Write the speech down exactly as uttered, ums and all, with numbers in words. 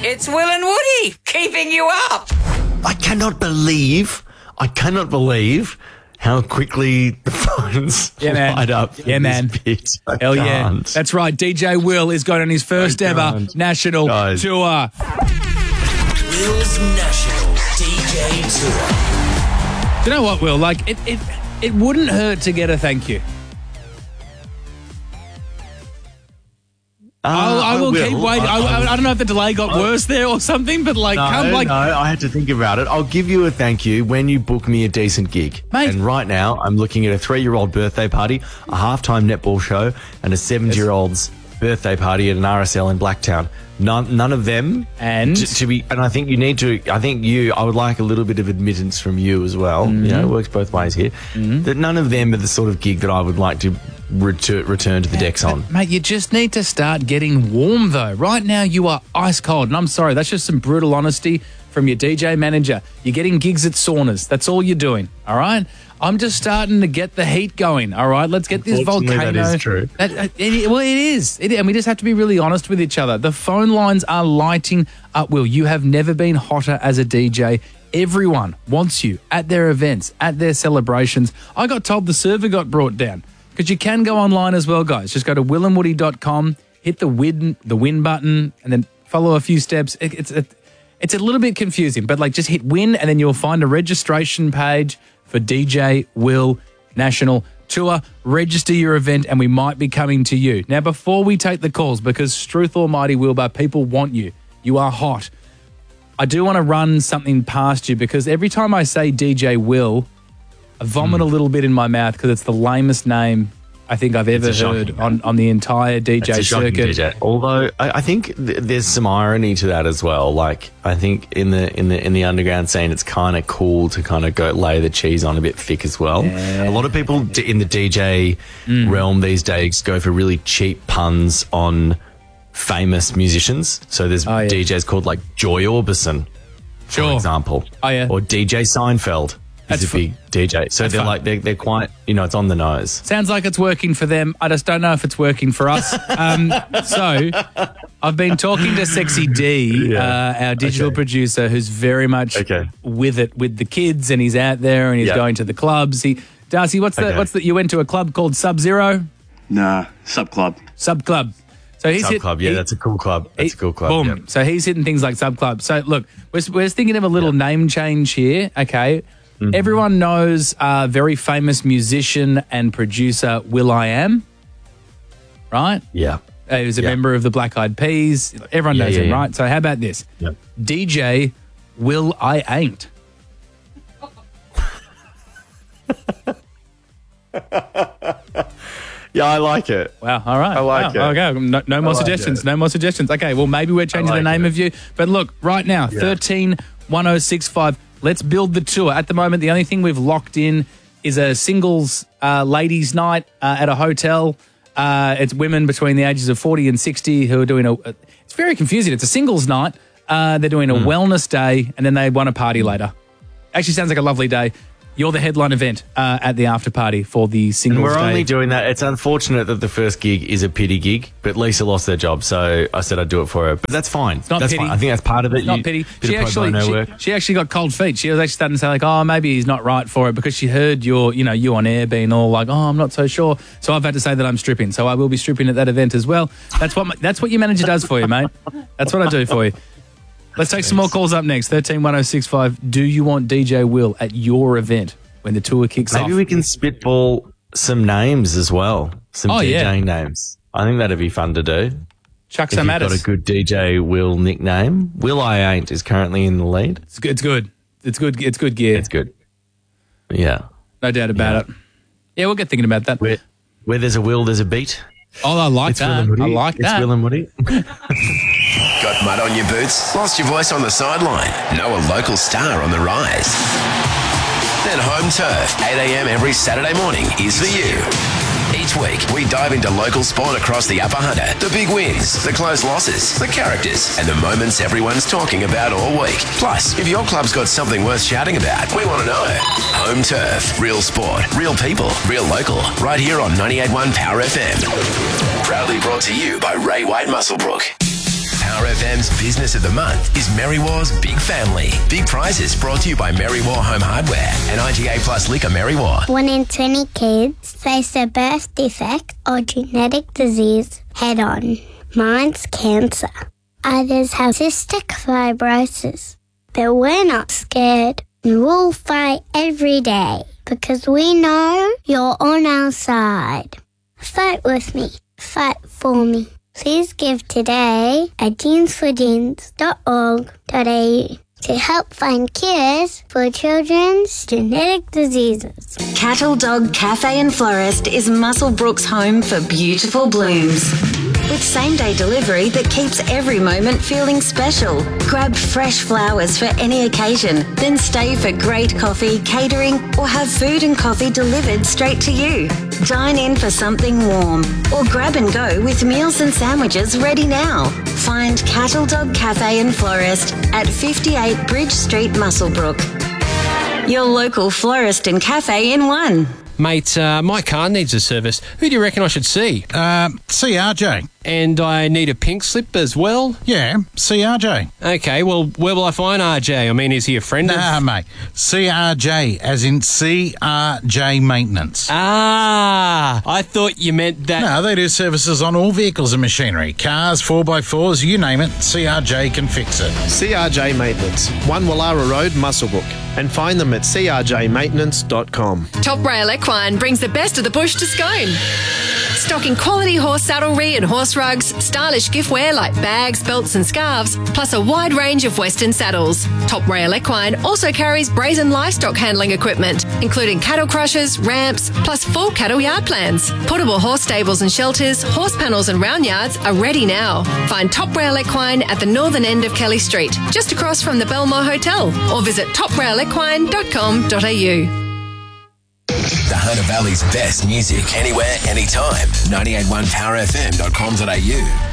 It's Will and Woody keeping you up. I cannot believe, I cannot believe how quickly the phones Yeah, man. light up. Yeah, man. Bit. I Hell yeah. can't. That's right. D J Will is going on his first I ever can't. national Guys. tour. Will's National D J Tour. Do you know what, Will? Like, it, it, it wouldn't hurt to get a thank you. Uh, I'll, I will keep waiting. I, I, I, I don't know if the delay got worse there or something, but like, no, come like, no, I had to think about it. I'll give you a thank you when you book me a decent gig. Mate. And right now, I'm looking at a three-year-old birthday party, a halftime netball show, and a seven-year-old's birthday party at an R S L in Blacktown. None, none of them. And? to, to be, and I think you need to. I think you. I would like a little bit of admittance from you as well. Mm-hmm. You know, it works both ways here. Mm-hmm. That none of them are the sort of gig that I would like to retur- return to the decks on. Mate, you just need to start getting warm, though. Right now, you are ice cold. And I'm sorry, that's just some brutal honesty from your D J manager. You're getting gigs at saunas. That's all you're doing, all right? I'm just starting to get the heat going, all right? Let's get this Unfortunately, volcano. that is true. That, uh, it, well, it is. It, and we just have to be really honest with each other. The phone lines are lighting up, Will. You have never been hotter as a D J. Everyone wants you at their events, at their celebrations. I got told the server got brought down. Because you can go online as well, guys. Just go to will and woody dot com, hit the win, the win button, and then follow a few steps. It, it's, it, it's a little bit confusing, but like just hit win, and then you'll find a registration page for D J Will National Tour. Register your event, and we might be coming to you. Now, before we take the calls, because Struth Almighty Wilbur, people want you. You are hot. I do want to run something past you, because every time I say D J Will, I vomit Mm. a little bit in my mouth because it's the lamest name I think I've ever It's a heard shocking on, on the entire D J It's a shocking circuit. D J. Although I, I think th- there's some irony to that as well. Like I think in the in the in the underground scene, it's kind of cool to kind of go lay the cheese on a bit thick as well. Yeah. A lot of people d- in the D J realm these days go for really cheap puns on famous musicians. So there's Oh, yeah. D Js called like Joy Orbison, for Sure. example. Oh, yeah. Or D J Seinfeld. That's He's a fu- big D J. So That's they're fun. like they're, they're quite, you know, it's on the nose. Sounds like it's working for them. I just don't know if it's working for us. Um, so I've been talking to Sexy D, Yeah. uh, our digital Okay. producer, who's very much Okay. with it with the kids, and he's out there and he's Yeah. going to the clubs. He, Darcy, what's the Okay. what's the? You went to a club called Sub Zero Nah, Sub Club. Sub Club. So he's Sub hit- Club, yeah, he- that's a cool club. That's a cool club. Boom. yeah. So he's hitting things like Sub Club. So look, we're, we're thinking of a little name change here. Okay. Mm-hmm. Everyone knows uh, very famous musician and producer Will I Am, right? Yeah. Uh, he was a Yeah. member of the Black Eyed Peas. Everyone Yeah, knows yeah, him, yeah. right? So how about this? Yeah. D J Will I Ain't. Yeah, I like it. Wow. All right. I like Wow. it. Okay. No, no more like suggestions. it. No more suggestions. Okay. Well, maybe we're changing like the name it. of you. But look, right now, thirteen one oh six five. Let's build the tour. At the moment, the only thing we've locked in is a singles uh, ladies' night uh, at a hotel. Uh, it's women between the ages of forty and sixty who are doing a. a it's very confusing. It's a singles night. Uh, they're doing a Hmm. wellness day, and then they want a party later. Actually, sounds like a lovely day. You're the headline event uh, at the after party for the singles And we're day. only doing that. It's unfortunate that the first gig is a pity gig, but Lisa lost their job, so I said I'd do it for her. But that's fine. not that's pity. fine. I think that's part of it. It's not You- pity. bit She of pro actually, bono she, work. she actually got cold feet. She was actually starting to say like, oh, maybe he's not right for it because she heard your, you know, you on air being all like, oh, I'm not so sure. So I've had to say that I'm stripping. So I will be stripping at that event as well. That's what my, that's what your manager does for you, mate. That's what I do for you. Let's take some more calls up next. thirteen one oh six five. Do you want D J Will at your event when the tour kicks Maybe off? we can spitball some names as well. Some Oh, DJing yeah. names. I think that'd be fun to do. Chuck If some you've at got us. a good D J Will nickname. Will I Ain't is currently in the lead. It's good. It's good. It's good. It's good gear. It's good. Yeah. No doubt about it. Yeah, we'll get thinking about that. Where, where there's a will, there's a beat. Oh, I like It's Will that. and Woody. I like it's that. Will and Woody. Got mud on your boots? Lost your voice on the sideline? Know a local star on the rise? Then Home Turf, eight a.m. every Saturday morning is for you. Each week, we dive into local sport across the Upper Hunter, the big wins, the close losses, the characters, and the moments everyone's talking about all week. Plus, if your club's got something worth shouting about, we want to know. Home Turf, real sport, real people, real local, right here on ninety-eight point one Power F M. Proudly brought to you by Ray White Musselbrook. Power Power F M's Business of the Month is Merrywar's Big Family. Big prizes brought to you by Merrywar Home Hardware and I G A Plus Liquor Merrywar. One in twenty kids face a birth defect or genetic disease head on. Mine's cancer. Others have cystic fibrosis. But we're not scared. We'll fight every day because we know you're on our side. Fight with me. Fight for me. Please give today at jeans for jeans dot org dot a u to help find cures for children's genetic diseases. Cattle Dog Cafe and Florist is Muswellbrook's home for beautiful blooms. With same-day delivery that keeps every moment feeling special. Grab fresh flowers for any occasion, then stay for great coffee, catering, or have food and coffee delivered straight to you. Dine in for something warm, or grab and go with meals and sandwiches ready now. Find Cattle Dog Cafe and Florist at fifty-eight Bridge Street, Muswellbrook. Your local florist and cafe in one. Mate, uh, my car needs a service. Who do you reckon I should see? Uh, C R J. And I need a pink slip as well? Yeah, C R J. Okay, well, where will I find R J? I mean, is he a friend Nah, of... mate. C R J, as in C R J Maintenance. Ah, I thought you meant that... No, they do services on all vehicles and machinery. Cars, four by fours, you name it, C R J can fix it. C R J Maintenance, one Wallara Road, Muswellbrook. And find them at c r j maintenance dot com. Top Rail Equine brings the best of the bush to Scone. Stocking quality horse saddlery and horse rugs, stylish giftware like bags, belts and scarves, plus a wide range of Western saddles. Top Rail Equine also carries brazen livestock handling equipment, including cattle crushers, ramps, plus full cattle yard plans. Portable horse stables and shelters, horse panels and round yards are ready now. Find Top Rail Equine at the northern end of Kelly Street, just across from the Belmore Hotel, or visit top rail equine dot com dot a u. The Hunter Valley's best music, anywhere, anytime. ninety-eight point one power f m dot com dot a u.